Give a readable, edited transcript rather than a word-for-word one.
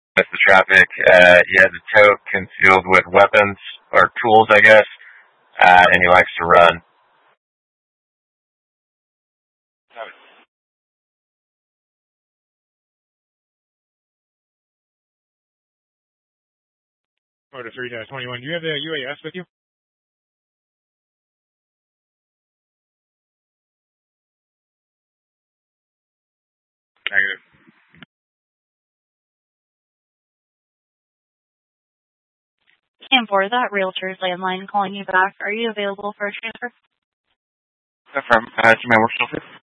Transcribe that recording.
That's the traffic. He has a tote concealed with weapons or tools, I guess, and he likes to run. Order 3-21. Do you have the UAS with you? Negative. 4, that realtor's landline calling you back. Are you available for a transfer? From to my work shelter.